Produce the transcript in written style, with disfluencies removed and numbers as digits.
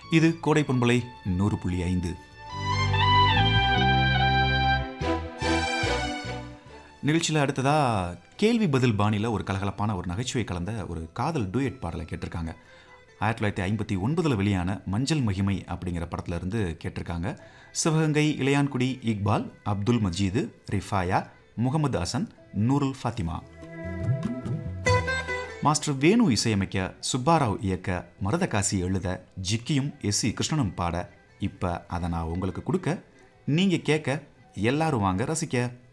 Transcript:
இது கோடை பண்பலை 100.5. நிகழ்ச்சியில் அடுத்ததாக கேள்வி பதில் பாணியில் ஒரு கலகலப்பான ஒரு நகைச்சுவை கலந்த ஒரு காதல் டூயட் பாடலை கேட்டிருக்காங்க. 1959 வெளியான மஞ்சள் மகிமை அப்படிங்கிற படத்துல இருந்து கேட்டிருக்காங்க. சிவகங்கை, இளையான்குடி, இக்பால், அப்துல் மஜீது, ரிஃபாயா, முகமது ஹசன், நூருல் ஃபாத்திமா. மாஸ்டர் வேணு இசையமைக்க, சுப்பாராவ் இயக்க, மருதகாசி எழுத, ஜிக்கியும் எஸ்சி கிருஷ்ணனும் பாட, இப்போ அதை நான் உங்களுக்கு கொடுக்க, நீங்கள் கேட்க, எல்லாரும் வாங்க ரசிக்க.